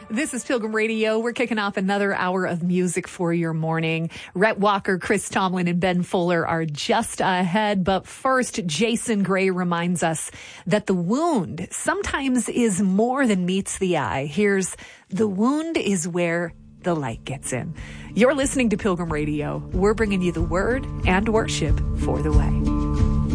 This is Pilgrim Radio. We're kicking off another hour of music for your morning. Rhett Walker, Chris Tomlin, and Ben Fuller are just ahead. But first, Jason Gray reminds us that the wound sometimes is more than meets the eye. Here's "The wound is where the light gets in." You're listening to Pilgrim Radio. We're bringing you the word and worship for the way.